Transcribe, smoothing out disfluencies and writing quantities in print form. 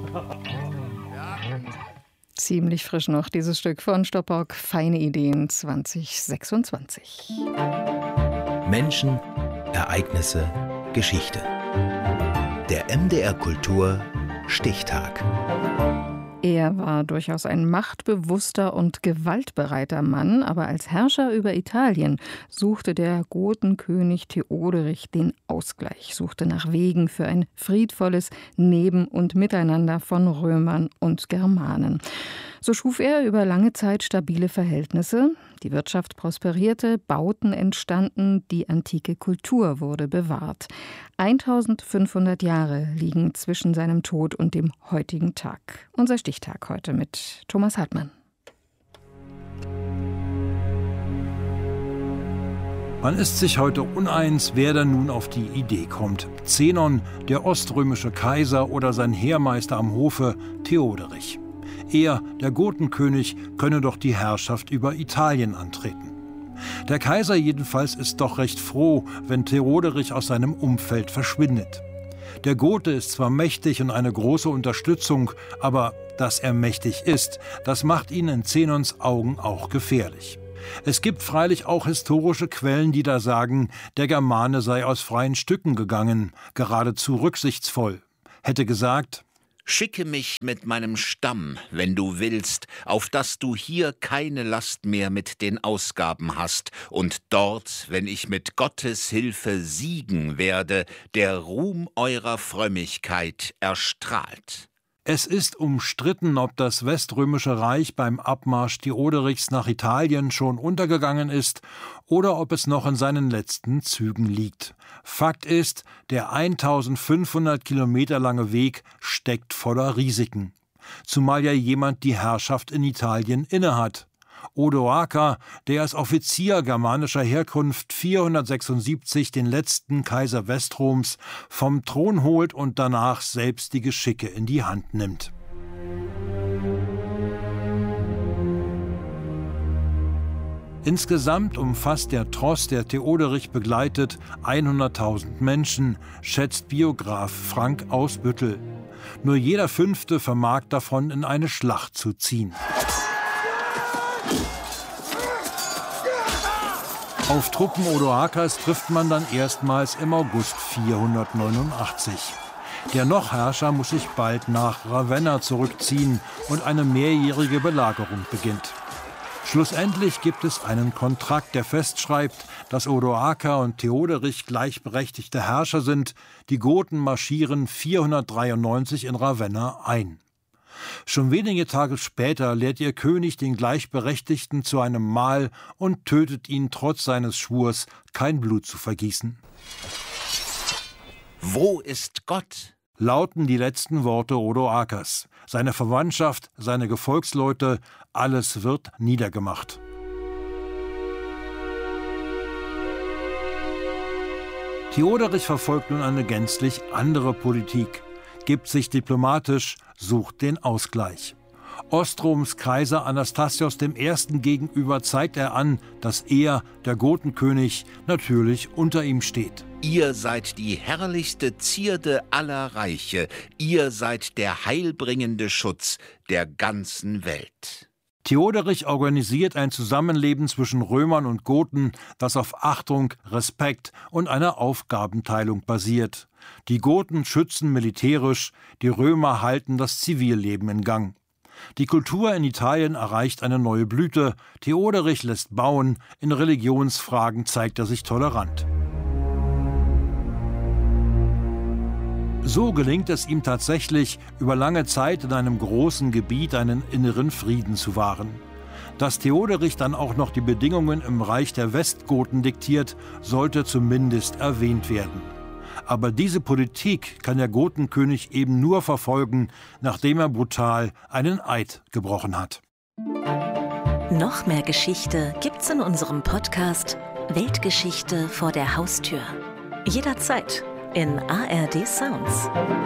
Ziemlich frisch noch dieses Stück von Stoppock, Feine Ideen 2026. Menschen, Ereignisse, Geschichte. Der MDR Kultur Stichtag. Er war durchaus ein machtbewusster und gewaltbereiter Mann, aber als Herrscher über Italien suchte der Gotenkönig Theoderich den Ausgleich, suchte nach Wegen für ein friedvolles Neben- und Miteinander von Römern und Germanen. So schuf er über lange Zeit stabile Verhältnisse, die Wirtschaft prosperierte, Bauten entstanden, die antike Kultur wurde bewahrt. 1500 Jahre liegen zwischen seinem Tod und dem heutigen Tag. Unser Stichtag heute mit Thomas Hartmann. Man ist sich heute uneins, wer denn nun auf die Idee kommt. Zenon, der oströmische Kaiser, oder sein Heermeister am Hofe, Theoderich. Er, der Gotenkönig, könne doch die Herrschaft über Italien antreten. Der Kaiser jedenfalls ist doch recht froh, wenn Theoderich aus seinem Umfeld verschwindet. Der Gote ist zwar mächtig und eine große Unterstützung, aber dass er mächtig ist, das macht ihn in Zenons Augen auch gefährlich. Es gibt freilich auch historische Quellen, die da sagen, der Germane sei aus freien Stücken gegangen, geradezu rücksichtsvoll. Hätte gesagt: Schicke mich mit meinem Stamm, wenn du willst, auf dass du hier keine Last mehr mit den Ausgaben hast, und dort, wenn ich mit Gottes Hilfe siegen werde, der Ruhm eurer Frömmigkeit erstrahlt. Es ist umstritten, ob das Weströmische Reich beim Abmarsch Theoderichs nach Italien schon untergegangen ist oder ob es noch in seinen letzten Zügen liegt. Fakt ist, der 1500 Kilometer lange Weg steckt voller Risiken. Zumal ja jemand die Herrschaft in Italien innehat. Odoaker, der als Offizier germanischer Herkunft 476 den letzten Kaiser Westroms vom Thron holt und danach selbst die Geschicke in die Hand nimmt. Insgesamt umfasst der Tross, der Theoderich begleitet, 100.000 Menschen, schätzt Biograf Frank Ausbüttel. Nur jeder Fünfte vermag davon in eine Schlacht zu ziehen. Auf Truppen Odoakers trifft man dann erstmals im August 489. Der Noch-Herrscher muss sich bald nach Ravenna zurückziehen und eine mehrjährige Belagerung beginnt. Schlussendlich gibt es einen Kontrakt, der festschreibt, dass Odoaker und Theoderich gleichberechtigte Herrscher sind. Die Goten marschieren 493 in Ravenna ein. Schon wenige Tage später lädt ihr König den Gleichberechtigten zu einem Mahl und tötet ihn trotz seines Schwurs, kein Blut zu vergießen. Wo ist Gott? Lauten die letzten Worte Odoakers. Seine Verwandtschaft, seine Gefolgsleute, alles wird niedergemacht. Theoderich verfolgt nun eine gänzlich andere Politik, gibt sich diplomatisch, sucht den Ausgleich. Ostroms Kaiser Anastasios I. gegenüber zeigt er an, dass er, der Gotenkönig, natürlich unter ihm steht. Ihr seid die herrlichste Zierde aller Reiche, ihr seid der heilbringende Schutz der ganzen Welt. Theoderich organisiert ein Zusammenleben zwischen Römern und Goten, das auf Achtung, Respekt und einer Aufgabenteilung basiert. Die Goten schützen militärisch, die Römer halten das Zivilleben in Gang. Die Kultur in Italien erreicht eine neue Blüte. Theoderich lässt bauen, in Religionsfragen zeigt er sich tolerant. So gelingt es ihm tatsächlich, über lange Zeit in einem großen Gebiet einen inneren Frieden zu wahren. Dass Theoderich dann auch noch die Bedingungen im Reich der Westgoten diktiert, sollte zumindest erwähnt werden. Aber diese Politik kann der Gotenkönig eben nur verfolgen, nachdem er brutal einen Eid gebrochen hat. Noch mehr Geschichte gibt's in unserem Podcast Weltgeschichte vor der Haustür. Jederzeit in ARD Sounds.